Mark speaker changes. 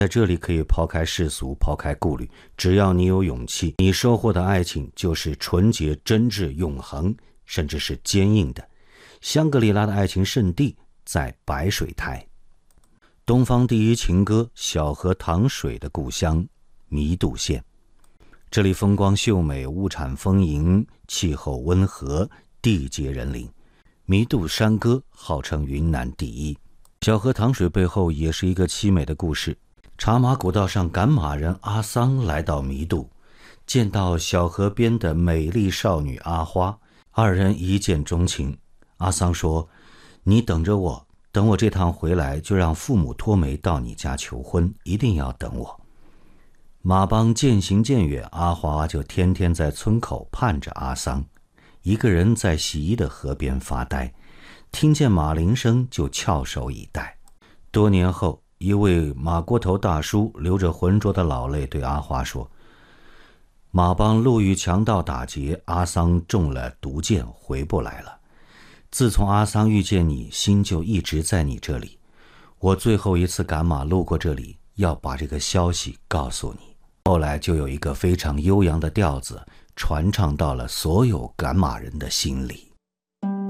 Speaker 1: 在这里可以抛开世俗，抛开顾虑，只要你有勇气，你收获的爱情就是纯洁、真挚、永恒，甚至是坚硬的。香格里拉的爱情圣地在白水台，东方第一情歌，小河淌水的故乡弥渡县。这里风光秀美，物产丰盈，气候温和，地结人灵。弥渡山歌号称云南第一。小河淌水背后也是一个凄美的故事。茶马古道上，赶马人阿桑来到弥渡，见到小河边的美丽少女阿花，二人一见钟情。阿桑说：“你等着我，等我这趟回来就让父母托媒到你家求婚，一定要等我。”马帮渐行渐远，阿花就天天在村口盼着阿桑，一个人在洗衣的河边发呆，听见马铃声就翘首以待。多年后，一位马锅头大叔流着浑浊的老泪对阿花说：“马帮路遇强盗打劫，阿桑中了毒箭回不来了。自从阿桑遇见你，心就一直在你这里。我最后一次赶马路过这里，要把这个消息告诉你。”后来就有一个非常悠扬的调子传唱到了所有赶马人的心里。